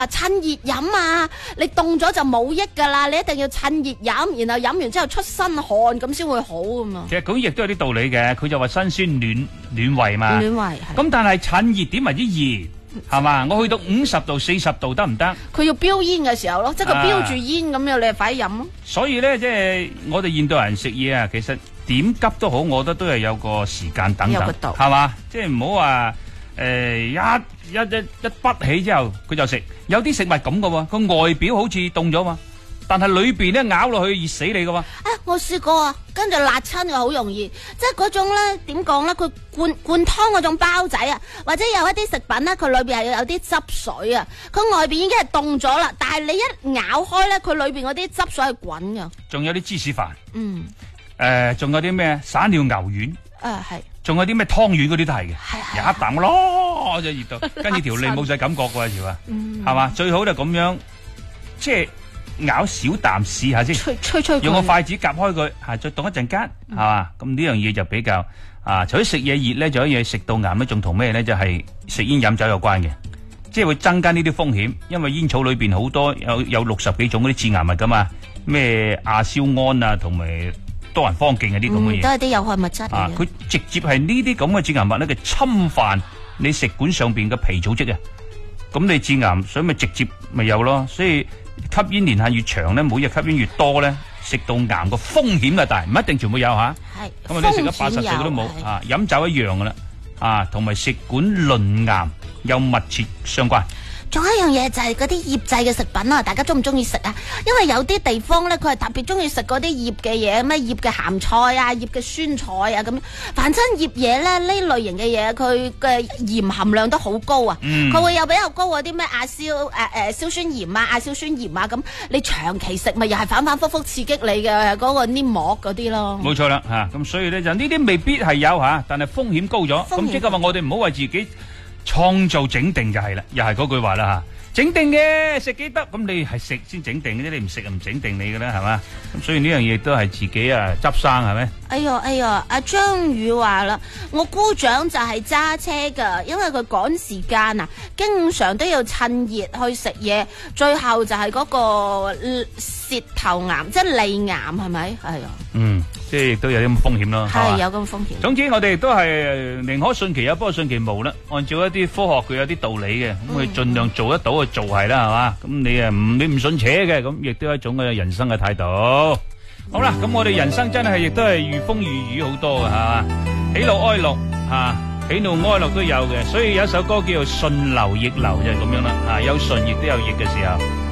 趁熱飲啊！你凍咗就冇益噶啦，你一定要趁熱飲，然後飲完之後出身汗咁先會好噶嘛。 其實佢亦都有啲道理嘅，佢就話新鮮暖胃嘛。 暖胃係。 咁但係趁熱點為之熱，係嘛？我去到50度、40度得唔得？ 佢要飆煙嘅時候咯，即係佢飆住煙咁樣，你就快啲飲咯。 所以咧，即係我哋現代人食嘢啊，其實點急都好，我覺得都係有個時間等等，係嘛？即係唔好話。一筆起之後佢就食，有啲食物咁噶喎，個外表好似凍咗嘛，但係裏邊咧咬落去熱死你噶喎。 我試過啊，跟住辣親嘅好容易，即係嗰種咧點講咧，佢灌湯嗰種包仔啊，或者有一啲食品咧，佢裏邊係有啲汁水啊，佢外邊已經係凍咗啦，但係你一咬開咧，佢裏邊嗰啲汁水係滾噶。仲有啲芝士飯，仲有啲咩散料牛丸， 係。 仲有啲咩湯圓嗰啲都係嘅，有一啖咯就熱到，跟住條脷冇晒感覺㗎條啊，係嘛？最好就咁樣，即係咬少啖試下先，吹用個筷子夾開佢，再凍一陣間，係嘛？咁呢樣嘢就比較除咗食嘢熱咧，仲有嘢食到癌咧，仲同咩咧？就係食煙飲酒有關嘅，即係會增加呢啲風險，因為煙草裏邊好多有60幾種嗰啲致癌物噶嘛，咩亞硝胺啊，同埋。多人方勁嗰啲咁嘅嘢， 都係啲有害物質嚟嘅。 佢直接係呢啲咁嘅致癌物咧，佢侵犯你食管上邊嘅皮組織啊，咁你致癌，所以咪直接咪有咯。所以吸煙年限越長咧，每日吸煙越多咧，食到癌個風險就大，唔一定全部有吓。係咁啊，你食咗80歲佢都冇啊，飲酒一樣噶啦，同埋食管鱗癌有密切相關。 仲有一樣嘢就係嗰啲醃製嘅食品啊，大家中唔中意食啊？因為有啲地方咧，佢係特別中意食嗰啲醃嘅嘢，咩醃嘅鹹菜啊、醃嘅酸菜啊咁。凡親醃嘢咧，呢類型嘅嘢，佢嘅鹽含量都好高啊。佢會有比較高嗰啲咩亞硝酸鹽啊、亞硝酸鹽啊咁。你長期食咪又係反反覆覆刺激你嘅嗰個黏膜嗰啲咯。 冇錯啦，咁所以咧就呢啲未必係有但係風險高咗。咁即係話我哋唔好為自己創造整定就係啦，又係嗰句話啦整定嘅食幾得，咁你係食先整定嘅啫，你唔食就唔整定你噶啦，係嘛？咁所以呢樣嘢都係自己執生係咪？ 哎喲，阿張宇話啦，我姑丈就係揸車噶，因為佢趕時間啊，經常都要趁熱去食嘢，最後就係嗰個舌頭癌，即係脷癌，係咪？係啊。 即係亦都有啲咁風險咯， 係有咁風險。 總之我哋亦都係寧可信其有，不過信其無啦。按照一啲科學，佢有啲道理嘅，咁佢盡量做得到就做係啦，係嘛？咁你唔信邪嘅，咁亦都係一種嘅人生嘅態度。好啦，咁我哋人生真係亦都係遇風遇雨好多嘅，係嘛？喜怒哀樂喜怒哀樂都有嘅，所以有一首歌叫做順流逆流就係咁樣啦，有順亦都有逆嘅時候。